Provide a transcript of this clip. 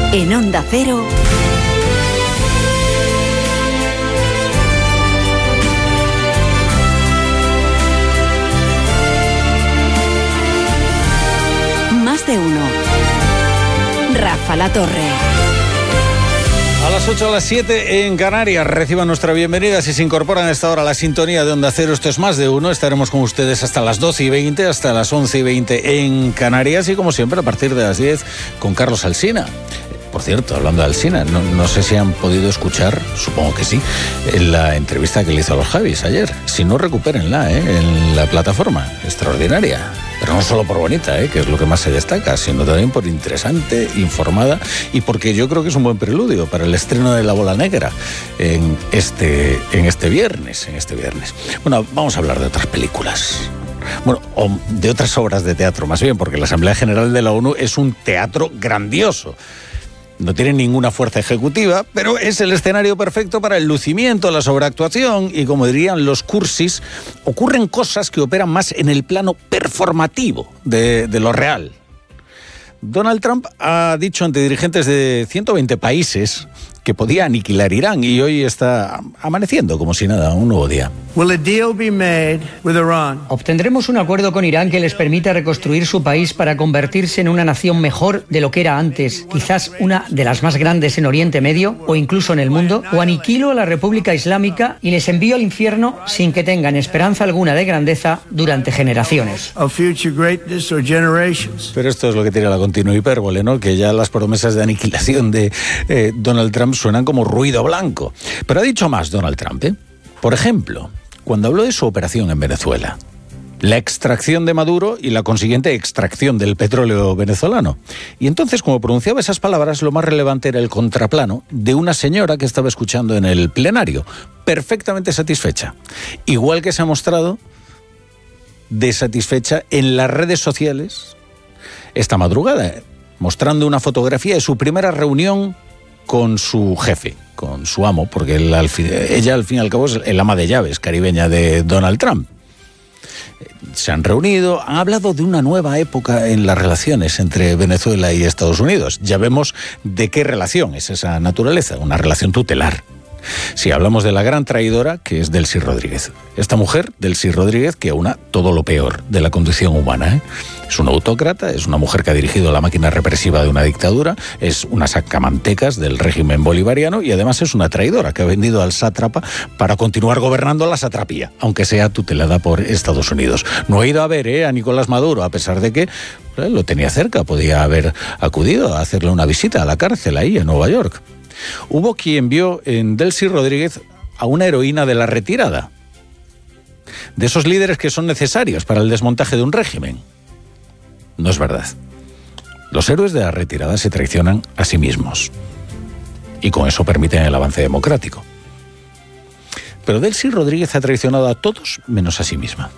En Onda Cero, Más de uno. Rafa La Torre. A las 8, a las 7 en Canarias, reciban nuestra bienvenida. Si se incorporan a esta hora a la sintonía de Onda Cero, esto es Más de Uno. Estaremos con ustedes hasta las 12:20, hasta las 11:20 en Canarias y como siempre a partir de las 10 con Carlos Alsina. Por cierto, hablando de Alsina, no sé si han podido escuchar, supongo que sí, en la entrevista que le hizo a los Javis ayer. Si no, recupérenla en la plataforma. Extraordinaria. Pero no solo por bonita, que es lo que más se destaca, sino también por interesante, informada y porque yo creo que es un buen preludio para el estreno de La Bola Negra en este viernes. Bueno, vamos a hablar de otras películas. Bueno, o de otras obras de teatro, más bien, porque la Asamblea General de la ONU es un teatro grandioso. No tiene ninguna fuerza ejecutiva, pero es el escenario perfecto para el lucimiento, la sobreactuación y, como dirían los cursis, ocurren cosas que operan más en el plano performativo de lo real. Donald Trump ha dicho ante dirigentes de 120 países que podía aniquilar Irán y hoy está amaneciendo como si nada, un nuevo día. Will a deal be made with Iran? ¿Obtendremos un acuerdo con Irán que les permita reconstruir su país para convertirse en una nación mejor de lo que era antes, quizás una de las más grandes en Oriente Medio o incluso en el mundo? ¿O aniquilo a la República Islámica y les envío al infierno sin que tengan esperanza alguna de grandeza durante generaciones? Of future greatness or generations. Pero esto es lo que tiene la continua hipérbole, ¿no? Que ya las promesas de aniquilación de Donald Trump suenan como ruido blanco. Pero ha dicho más Donald Trump, Por ejemplo, cuando habló de su operación en Venezuela, la extracción de Maduro y la consiguiente extracción del petróleo venezolano. Y entonces, como pronunciaba esas palabras, lo más relevante era el contraplano de una señora que estaba escuchando en el plenario, perfectamente satisfecha. Igual que se ha mostrado desatisfecha en las redes sociales esta madrugada, mostrando una fotografía de su primera reunión con su jefe, con su amo, porque ella al fin y al cabo es el ama de llaves caribeña de Donald Trump. Se han reunido, han hablado de una nueva época en las relaciones entre Venezuela y Estados Unidos. Ya vemos de qué relación es esa naturaleza, una relación tutelar. Si hablamos de la gran traidora, que es Delcy Rodríguez. Esta mujer, Delcy Rodríguez, que aúna todo lo peor de la condición humana. Es una autócrata, es una mujer que ha dirigido la máquina represiva de una dictadura, es una sacamantecas del régimen bolivariano y además es una traidora que ha vendido al sátrapa para continuar gobernando la satrapía, aunque sea tutelada por Estados Unidos. No ha ido a ver a Nicolás Maduro, a pesar de que lo tenía cerca, podía haber acudido a hacerle una visita a la cárcel ahí en Nueva York. Hubo quien vio en Delcy Rodríguez a una heroína de la retirada, de esos líderes que son necesarios para el desmontaje de un régimen. No es verdad. Los héroes de la retirada se traicionan a sí mismos y con eso permiten el avance democrático. Pero Delcy Rodríguez ha traicionado a todos menos a sí misma.